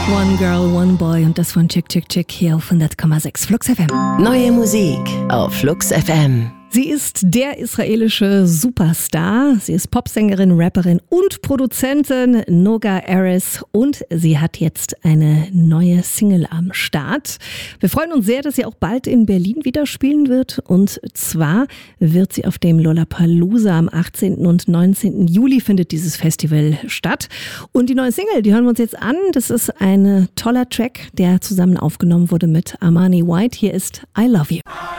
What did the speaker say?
One Girl, One Boy und das von Chick Chick Chick hier auf 100,6 Flux FM. Neue Musik auf Flux FM. Sie ist der israelische Superstar. Sie ist Popsängerin, Rapperin und Produzentin Noga Erez und sie hat jetzt eine neue Single am Start. Wir freuen uns sehr, dass sie auch bald in Berlin wieder spielen wird und zwar wird sie auf dem Lollapalooza am 18. und 19. Juli findet dieses Festival statt. Und die neue Single, die hören wir uns jetzt an. Das ist ein toller Track, der zusammen aufgenommen wurde mit Armani White. Hier ist I Love You.